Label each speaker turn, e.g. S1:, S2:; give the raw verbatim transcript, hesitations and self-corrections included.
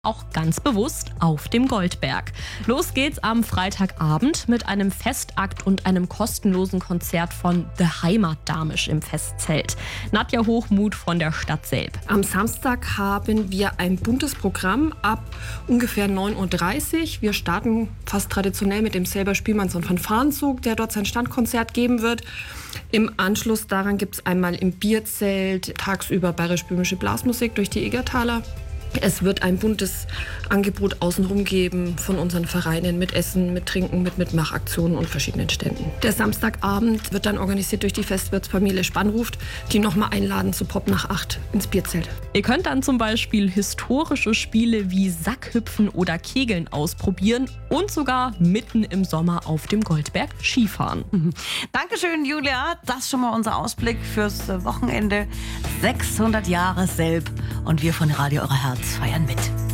S1: Auch ganz bewusst auf dem Goldberg. Los geht's am Freitagabend mit einem Festakt und einem kostenlosen Konzert von The Heimatdamisch im Festzelt. Nadja Hochmuth von der Stadt Selb.
S2: Am Samstag haben wir ein buntes Programm ab ungefähr neun Uhr dreißig. Wir starten fast traditionell mit dem Selber Spielmanns- und Fanfarenzug, der dort sein Standkonzert geben wird. Im Anschluss daran gibt es einmal im Bierzelt tagsüber bayerisch-böhmische Blasmusik durch die Egertaler. Es wird ein buntes Angebot außenrum geben von unseren Vereinen mit Essen, mit Trinken, mit Mitmachaktionen und verschiedenen Ständen. Der Samstagabend wird dann organisiert durch die Festwirtsfamilie Spannruft, die nochmal einladen zu Pop nach acht ins Bierzelt.
S1: Ihr könnt dann zum Beispiel historische Spiele wie Sackhüpfen oder Kegeln ausprobieren und sogar mitten im Sommer auf dem Goldberg Skifahren.
S3: Mhm. Dankeschön, Julia. Das ist schon mal unser Ausblick fürs Wochenende. sechshundert Jahre Selb und wir von Radio Eure Herz feiern mit.